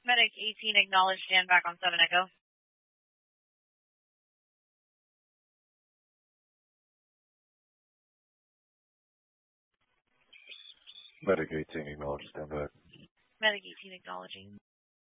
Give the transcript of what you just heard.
Medic 18, acknowledge, stand back on 7 Echo. Medic 18, acknowledge, stand back. Medic 18, acknowledging.